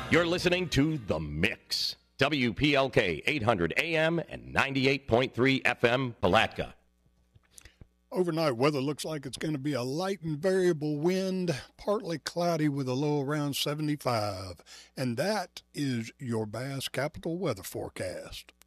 You're listening to The Mix. WPLK 800 AM and 98.3 FM, Palatka. Overnight weather looks like it's going to be a light and variable wind, partly cloudy with a low around 75. And that is your Bass Capital weather forecast.